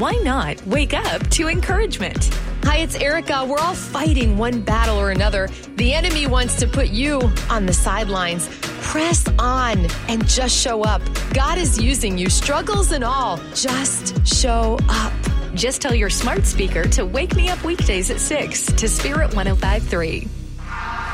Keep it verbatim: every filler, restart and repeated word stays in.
why not wake up to encouragement? Hi, it's Erica. We're all fighting one battle or another. The enemy wants to put you on the sidelines. Press on and just show up. God is using you, struggles and all. Just show up. Just tell your smart speaker to wake me up weekdays at six to Spirit one oh five point three.